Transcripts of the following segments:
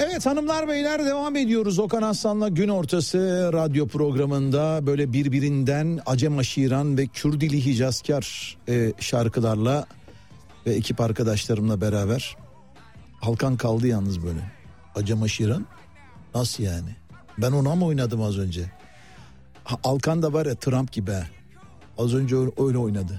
Evet hanımlar beyler, devam ediyoruz. Okan Aslan'la Gün Ortası radyo programında böyle birbirinden acem aşiran ve Kürdili Hicazkar şarkılarla ve ekip arkadaşlarımla beraber. Halkan kaldı yalnız böyle. Acem aşiran nasıl yani? Ben ona mı oynadım az önce? Halkan da var ya Trump gibi. Az önce öyle oynadı.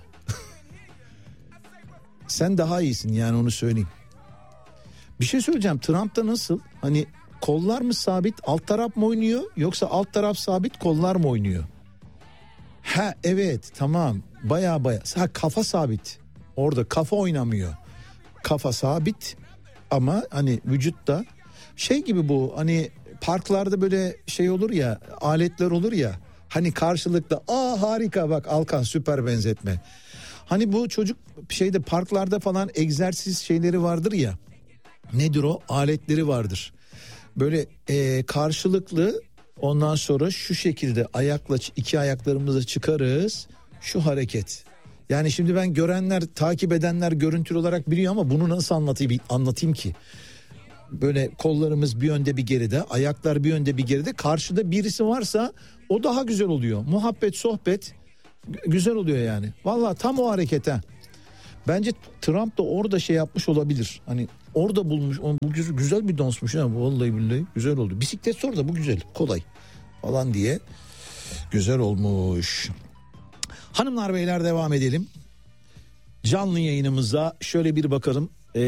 Sen daha iyisin yani, onu söyleyeyim. Bir şey söyleyeceğim, Trump'ta nasıl? Hani kollar mı sabit, alt taraf mı oynuyor, yoksa alt taraf sabit, kollar mı oynuyor? Ha evet, tamam, baya ha, kafa sabit, orada kafa oynamıyor, kafa sabit ama hani vücutta şey gibi, bu hani parklarda böyle şey olur ya, aletler olur ya hani karşılıklı, harika, bak Alkan süper benzetme. Hani bu çocuk şeyde parklarda falan egzersiz şeyleri vardır ya, nedir o, aletleri vardır. Böyle karşılıklı, ondan sonra şu şekilde ayakla, iki ayaklarımızı çıkarız, şu hareket. Yani şimdi ben, görenler, takip edenler görüntülü olarak biliyor ama bunu nasıl anlatayım ki? Böyle kollarımız bir önde bir geride, ayaklar bir önde bir geride, karşıda birisi varsa o daha güzel oluyor. Muhabbet, sohbet güzel oluyor yani. Vallahi tam o harekete. Bence Trump da orada şey yapmış olabilir. Hani orada bulmuş. Bu güzel bir dansmış ya. Vallahi billahi güzel oldu. Bisiklet sor da bu güzel, kolay falan diye güzel olmuş. Hanımlar beyler, devam edelim. Canlı yayınımıza şöyle bir bakalım.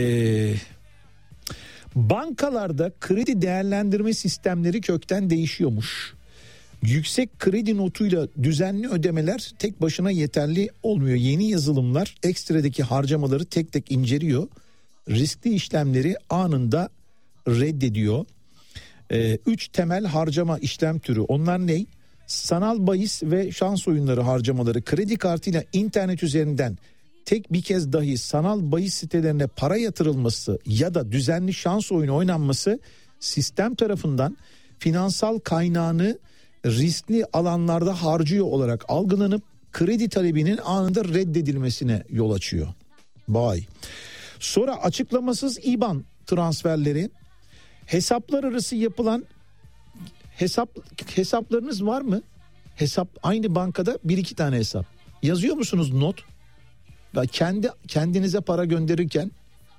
Bankalarda kredi değerlendirme sistemleri kökten değişiyormuş. Yüksek kredi notuyla düzenli ödemeler tek başına yeterli olmuyor. Yeni yazılımlar ekstradaki harcamaları tek tek inceliyor. Riskli işlemleri anında reddediyor. 3 temel harcama işlem türü. Onlar ne? Sanal bahis ve şans oyunları harcamaları. Kredi kartıyla internet üzerinden tek bir kez dahi sanal bahis sitelerine para yatırılması ya da düzenli şans oyunu oynanması sistem tarafından finansal kaynağını riskli alanlarda harcıyor olarak algılanıp kredi talebinin anında reddedilmesine yol açıyor. Vay. Sonra açıklamasız IBAN transferleri, hesaplar arası yapılan hesaplarınız var mı? Aynı bankada 1-2 tane hesap. Yazıyor musunuz not? Kendinize para gönderirken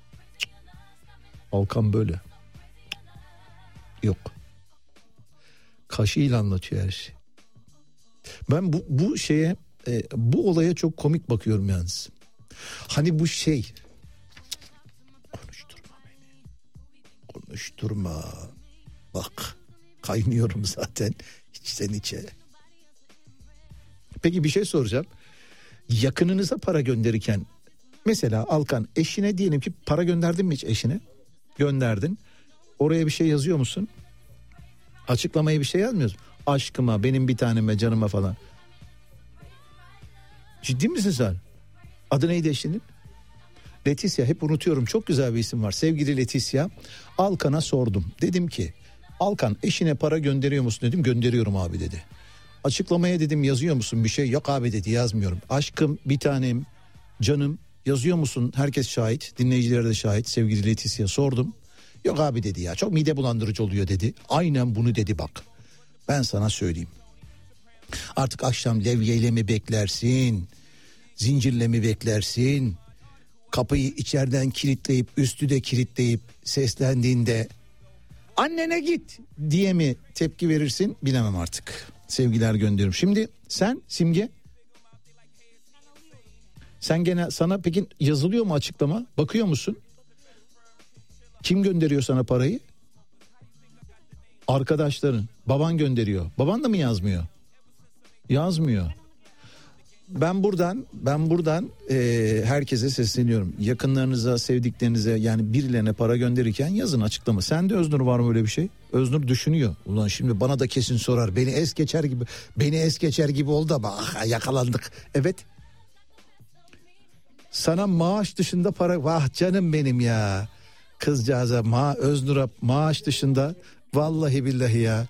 Alkan böyle. Yok. Kaşıyla anlatıyor her şey. Ben bu şeye, bu olaya çok komik bakıyorum yalnız. Hani bu şey, konuşturma beni. Konuşturma. Bak kaynıyorum zaten içten içe. Peki bir şey soracağım. Yakınınıza para gönderirken, mesela Alkan, eşine diyelim ki para gönderdin mi hiç eşine? Gönderdin. Oraya bir şey yazıyor musun? Açıklamaya bir şey yazmıyorsun. Aşkıma, benim bir taneme, canıma falan. Ciddi misin sen? Adı neydi eşinin? Leticia, hep unutuyorum, çok güzel bir isim var. Sevgili Leticia, Alkan'a sordum. Dedim ki Alkan, eşine para gönderiyor musun dedim. Gönderiyorum abi dedi. Açıklamaya dedim yazıyor musun bir şey? Yok abi dedi, yazmıyorum. Aşkım, bir tanem, canım yazıyor musun? Herkes şahit, dinleyiciler de şahit. Sevgili Leticia, sordum. Yok abi dedi ya, çok mide bulandırıcı oluyor dedi. Aynen bunu dedi bak. Ben sana söyleyeyim. Artık akşam levyeyle mi beklersin? Zincirle mi beklersin? Kapıyı içeriden kilitleyip üstü de kilitleyip seslendiğinde annene git diye mi tepki verirsin? Bilemem artık. Sevgiler gönderiyorum. Şimdi sen Simge, sen gene, sana peki yazılıyor mu açıklama? Bakıyor musun? Kim gönderiyor sana parayı? Arkadaşların. Baban gönderiyor. Baban da mı yazmıyor? Yazmıyor. Ben buradan herkese sesleniyorum. Yakınlarınıza, sevdiklerinize, yani birilerine para gönderirken yazın açıklama. Sende Öznur var mı öyle bir şey? Öznur düşünüyor. Ulan şimdi bana da kesin sorar. Beni es geçer gibi oldu ama yakalandık. Evet. Sana maaş dışında para, vah canım benim ya. Kızcağıza, Öznur'a maaş dışında, vallahi billahi ya.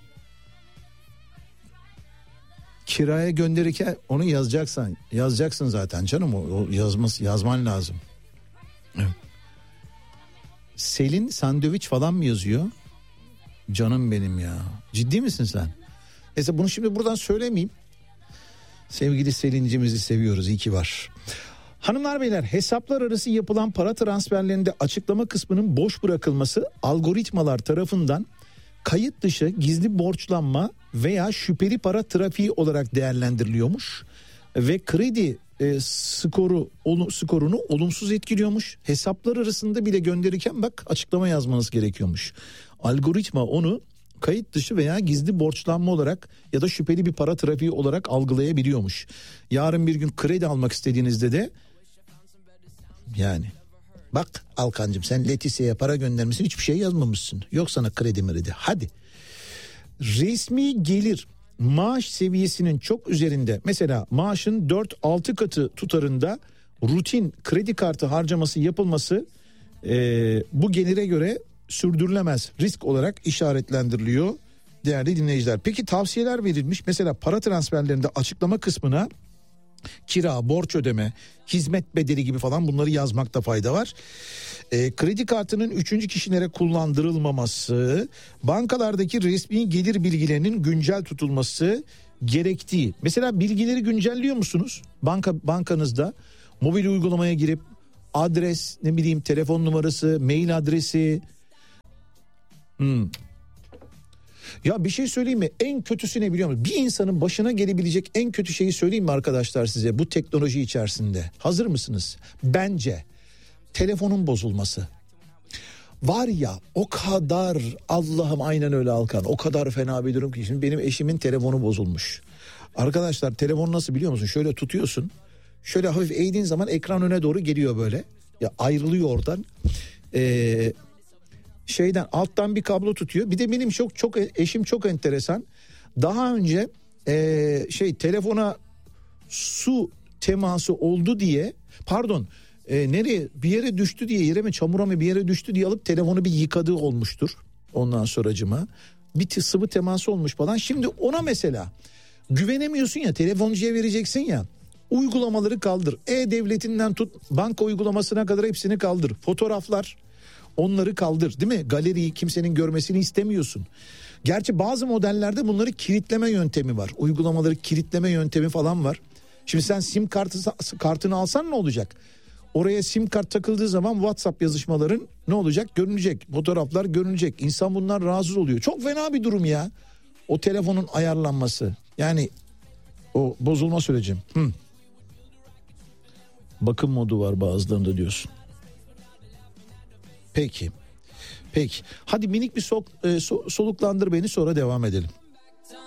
Kiraya gönderirken onu yazacaksın zaten canım, o yazman lazım. Evet. Selin sandviç falan mı yazıyor? Canım benim ya. Ciddi misin sen? Neyse bunu şimdi buradan söylemeyeyim. Sevgili Selin'cimizi seviyoruz. İyi ki var. Hanımlar beyler, hesaplar arası yapılan para transferlerinde açıklama kısmının boş bırakılması algoritmalar tarafından kayıt dışı gizli borçlanma veya şüpheli para trafiği olarak değerlendiriliyormuş. Ve kredi skorunu olumsuz etkiliyormuş. Hesaplar arasında bile gönderirken bak açıklama yazmanız gerekiyormuş. Algoritma onu kayıt dışı veya gizli borçlanma olarak ya da şüpheli bir para trafiği olarak algılayabiliyormuş. Yarın bir gün kredi almak istediğinizde de yani bak Alkancığım, sen Leticia'ya para göndermişsin, hiçbir şey yazmamışsın. Yok sana kredi mredi. Hadi. Resmi gelir maaş seviyesinin çok üzerinde, mesela maaşın 4-6 katı tutarında rutin kredi kartı harcaması yapılması bu gelire göre sürdürülemez risk olarak işaretlendiriliyor değerli dinleyiciler. Peki tavsiyeler verilmiş. Mesela para transferlerinde açıklama kısmına kira, borç ödeme, hizmet bedeli gibi falan bunları yazmakta fayda var. Kredi kartının üçüncü kişilere kullandırılmaması, bankalardaki resmi gelir bilgilerinin güncel tutulması gerektiği. Mesela bilgileri güncelliyor musunuz? Bankanızda mobil uygulamaya girip adres, ne bileyim telefon numarası, mail adresi. Ya bir şey söyleyeyim mi? En kötüsü ne biliyor musun? Bir insanın başına gelebilecek en kötü şeyi söyleyeyim mi arkadaşlar size bu teknoloji içerisinde? Hazır mısınız? Bence telefonun bozulması. Var ya o kadar, Allah'ım aynen öyle Alkan, o kadar fena bir durum ki şimdi benim eşimin telefonu bozulmuş. Arkadaşlar telefonu nasıl biliyor musun? Şöyle tutuyorsun. Şöyle hafif eğdiğin zaman ekran öne doğru geliyor böyle. Ya ayrılıyor oradan. Şeyden alttan bir kablo tutuyor. Bir de benim eşim çok enteresan. Daha önce telefona su teması oldu diye, nereye bir yere düştü diye, yere mi çamura mı bir yere düştü diye alıp telefonu bir yıkadığı olmuştur. Ondan sonracıma bir sıvı teması olmuş falan. Şimdi ona mesela güvenemiyorsun ya, telefoncuya vereceksin ya. Uygulamaları kaldır. E-Devleti'nden tut banka uygulamasına kadar hepsini kaldır. Fotoğraflar, onları kaldır, değil mi? Galeriyi kimsenin görmesini istemiyorsun. Gerçi bazı modellerde bunları kilitleme yöntemi var. Uygulamaları kilitleme yöntemi falan var. Şimdi sen sim kartını alsan ne olacak? Oraya sim kart takıldığı zaman WhatsApp yazışmaların ne olacak? Görünecek. Fotoğraflar görünecek. İnsan bundan rahatsız oluyor. Çok fena bir durum ya. O telefonun ayarlanması. Yani o bozulma süreci. Bakım modu var bazılarında diyorsun. Peki. Hadi minik bir soluklandır beni, sonra devam edelim.